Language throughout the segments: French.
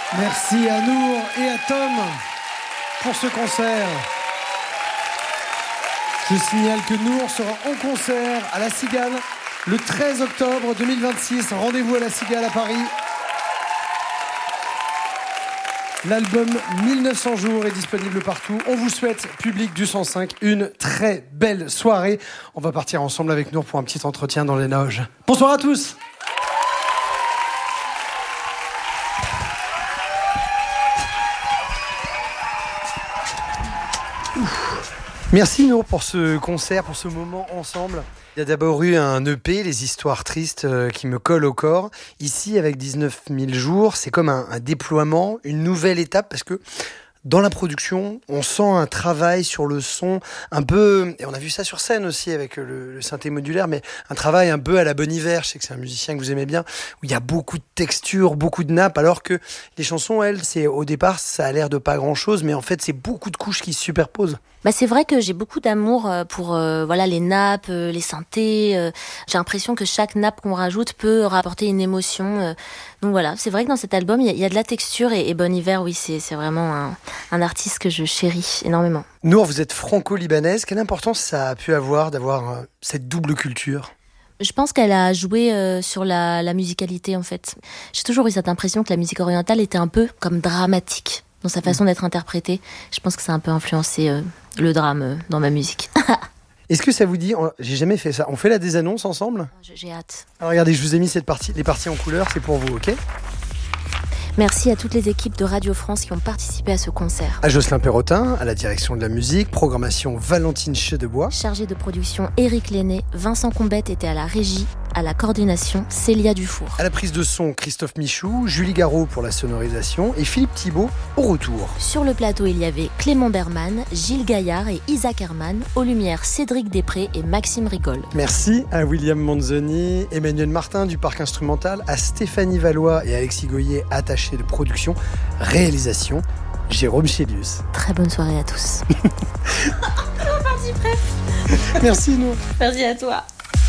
Merci à Nour et à Tom pour ce concert. Je signale que Nour sera en concert à La Cigale le 13 octobre 2026. Rendez-vous à La Cigale à Paris. L'album 1900 jours est disponible partout. On vous souhaite, public du 105, une très belle soirée. On va partir ensemble avec Nour pour un petit entretien dans les loges. Bonsoir à tous. Merci Nour pour ce concert, pour ce moment ensemble. Il y a d'abord eu un EP, Les Histoires Tristes, qui me colle au corps. Ici, avec 19 000 jours, c'est comme un déploiement, une nouvelle étape, parce que dans la production, on sent un travail sur le son un peu, et on a vu ça sur scène aussi avec le synthé modulaire, mais un travail un peu à la Bon Iver. Je sais que c'est un musicien que vous aimez bien, où il y a beaucoup de textures, beaucoup de nappes, alors que les chansons, elles, au départ, ça a l'air de pas grand-chose, mais en fait, c'est beaucoup de couches qui se superposent. C'est vrai que j'ai beaucoup d'amour pour les nappes, les synthés. J'ai l'impression que chaque nappe qu'on rajoute peut rapporter une émotion. Donc voilà, c'est vrai que dans cet album, il y a de la texture et Bon Iver, oui, c'est vraiment un artiste que je chéris énormément. Nour, vous êtes franco-libanaise. Quelle importance ça a pu avoir d'avoir cette double culture ? Je pense qu'elle a joué sur la musicalité, en fait. J'ai toujours eu cette impression que la musique orientale était un peu comme dramatique dans sa façon d'être interprétée. Je pense que ça a un peu influencé le drame dans ma musique. Est-ce que ça vous dit, j'ai jamais fait ça, on fait la désannonce ensemble ? J'ai hâte. Alors regardez, je vous ai mis les parties en couleur, c'est pour vous, ok ? Merci à toutes les équipes de Radio France qui ont participé à ce concert. À Jocelyn Perrotin, à la direction de la musique, programmation Valentine Chedebois. Chargé de production Éric Lenné, Vincent Combette était à la régie, à la coordination Célia Dufour. À la prise de son, Christophe Michou, Julie Garraud pour la sonorisation et Philippe Thibault au retour. Sur le plateau, il y avait Clément Berman, Gilles Gaillard et Isaac Herman. Aux lumières, Cédric Després et Maxime Rigol. Merci à William Manzoni, Emmanuel Martin du Parc Instrumental, à Stéphanie Valois et Alexis Goyer, attachés de production, réalisation, Jérôme Chélius. Très bonne soirée à tous. On parti prêt. Merci Nour. Merci à toi.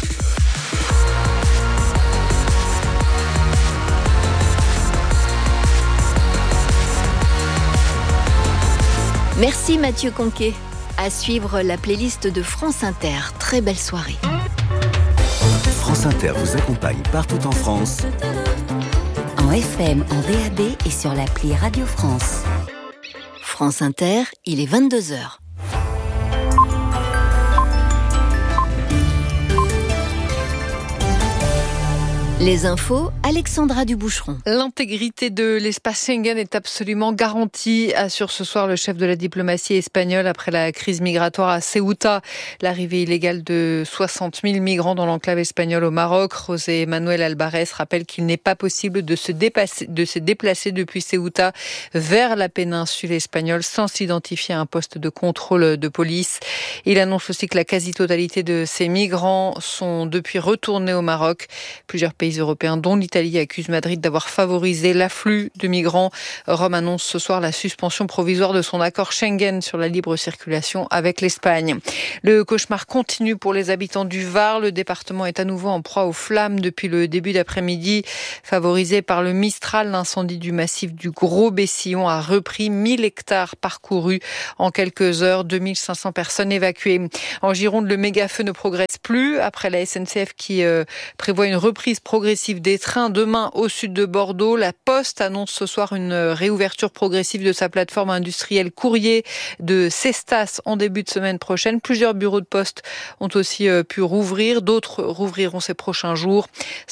Merci Mathieu Conquet. À suivre la playlist de France Inter. Très belle soirée. France Inter vous accompagne partout en France. En FM, en DAB et sur l'appli Radio France. France Inter, il est 22h. Les infos, Alexandra Duboucheron. L'intégrité de l'espace Schengen est absolument garantie, assure ce soir le chef de la diplomatie espagnole après la crise migratoire à Ceuta. L'arrivée illégale de 60 000 migrants dans l'enclave espagnole au Maroc. José Manuel Alvarez rappelle qu'il n'est pas possible de se déplacer depuis Ceuta vers la péninsule espagnole sans s'identifier à un poste de contrôle de police. Il annonce aussi que la quasi-totalité de ces migrants sont depuis retournés au Maroc. Plusieurs pays européens, dont l'Italie, accusent Madrid d'avoir favorisé l'afflux de migrants. Rome annonce ce soir la suspension provisoire de son accord Schengen sur la libre circulation avec l'Espagne. Le cauchemar continue pour les habitants du Var. Le département est à nouveau en proie aux flammes depuis le début d'après-midi. Favorisé par le Mistral, l'incendie du massif du Gros Bessillon a repris 1000 hectares parcourus en quelques heures, 2500 personnes évacuées. En Gironde, le méga-feu ne progresse plus après la SNCF qui prévoit une reprise progressive des trains demain au sud de Bordeaux. La Poste annonce ce soir une réouverture progressive de sa plateforme industrielle courrier de Cestas en début de semaine prochaine. Plusieurs bureaux de poste ont aussi pu rouvrir. D'autres rouvriront ces prochains jours.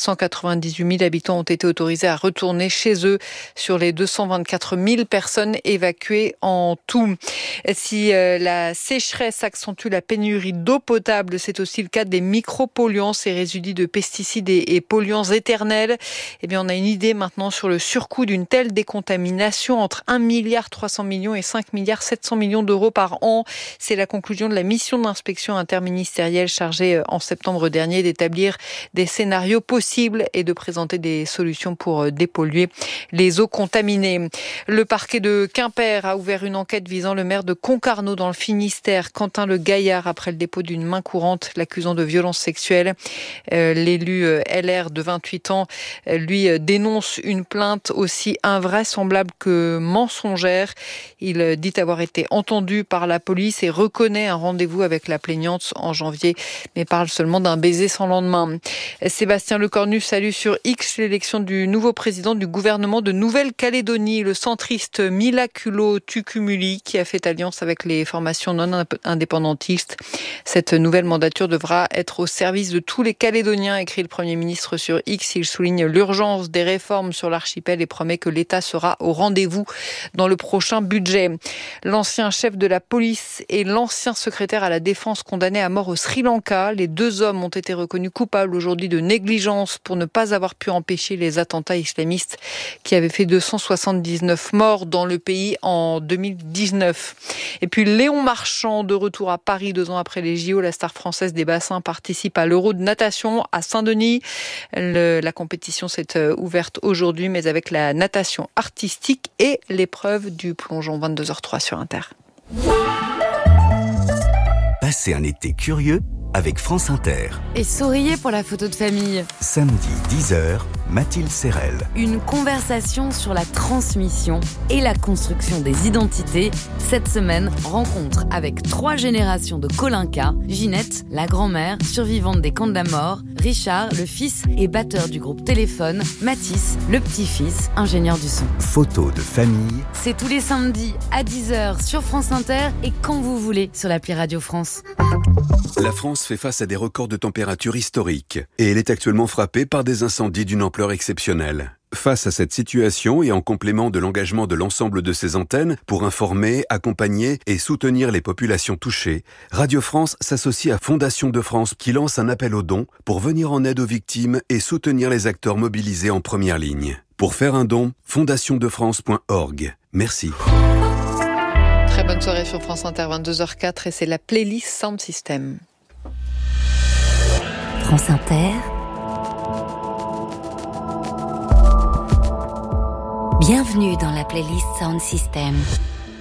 198 000 habitants ont été autorisés à retourner chez eux sur les 224 000 personnes évacuées en tout. Si la sécheresse accentue la pénurie d'eau potable, c'est aussi le cas des micropolluants, ces résidus de pesticides et polluants éternels. Eh bien, on a une idée maintenant sur le surcoût d'une telle décontamination, entre 1,3 milliard et 5,7 milliard d'euros par an. C'est la conclusion de la mission d'inspection interministérielle chargée en septembre dernier d'établir des scénarios possibles et de présenter des solutions pour dépolluer les eaux contaminées. Le parquet de Quimper a ouvert une enquête visant le maire de Concarneau dans le Finistère, Quentin Le Gaillard, après le dépôt d'une main courante l'accusant de violences sexuelles. L'élu LR de 28 ans lui dénonce une plainte aussi invraisemblable que mensongère. Il dit avoir été entendu par la police et reconnaît un rendez-vous avec la plaignante en janvier, mais parle seulement d'un baiser sans lendemain. Sébastien Lecornu salue sur X l'élection du nouveau président du gouvernement de Nouvelle-Calédonie, le centriste Mila Kulo-Tukumuli, qui a fait alliance avec les formations non indépendantistes. Cette nouvelle mandature devra être au service de tous les Calédoniens, écrit le Premier ministre sur X. Il souligne l'urgence des réformes sur l'archipel et promet que l'État sera au rendez-vous dans le prochain budget. L'ancien chef de la police et l'ancien secrétaire à la défense condamnés à mort au Sri Lanka. Les deux hommes ont été reconnus coupables aujourd'hui de négligence pour ne pas avoir pu empêcher les attentats islamistes qui avaient fait 279 morts dans le pays en 2019. Et puis Léon Marchand, de retour à Paris 2 ans après les JO, la star française des bassins participe à l'Euro de natation à Saint-Denis. La compétition s'est ouverte aujourd'hui, mais avec la natation artistique et l'épreuve du plongeon. 22h03 sur Inter. Passez un été curieux avec France Inter. Et souriez pour la photo de famille. Samedi 10h, Mathilde Serrel. Une conversation sur la transmission et la construction des identités. Cette semaine, rencontre avec 3 générations de Kolinka. Ginette, la grand-mère, survivante des camps de la mort. Richard, le fils et batteur du groupe Téléphone. Mathis, le petit-fils, ingénieur du son. Photos de famille. C'est tous les samedis à 10h sur France Inter et quand vous voulez sur l'appli Radio France. La France fait face à des records de température historiques et elle est actuellement frappée par des incendies d'une ampleur exceptionnelle. Face à cette situation et en complément de l'engagement de l'ensemble de ses antennes pour informer, accompagner et soutenir les populations touchées, Radio France s'associe à Fondation de France qui lance un appel aux dons pour venir en aide aux victimes et soutenir les acteurs mobilisés en première ligne. Pour faire un don, fondationdefrance.org. Merci. Très bonne soirée sur France Inter, 22h04 et c'est la playlist Sound System. France Inter. Bienvenue dans la playlist Sound System.